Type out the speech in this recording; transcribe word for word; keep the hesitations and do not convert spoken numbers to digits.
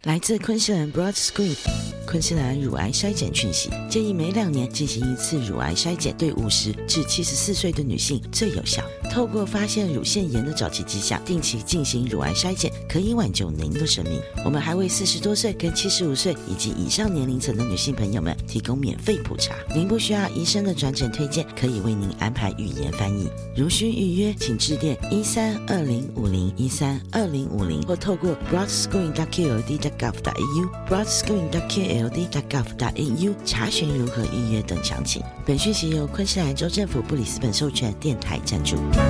来自昆士兰 Broad Screen 昆士兰乳癌筛检讯息，建议每两年进行一次乳癌筛检，对五十至七十四岁的女性最有效。透过发现乳腺炎的早期迹象，定期进行乳癌筛检，可以挽救您的生命。我们还为四十多岁跟七十五岁以及以上年龄层的女性朋友们提供免费普查。您不需要医生的转诊推荐，可以为您安排语言翻译。如需预约，请致电一三二零五零一三二零五零，或透过 broadscreen dot k l d dot gov dot a u broadscreen dot k l d dot gov dot a u 查询如何预约等详情。本讯息由昆士兰州政府布里斯本授权电台赞助。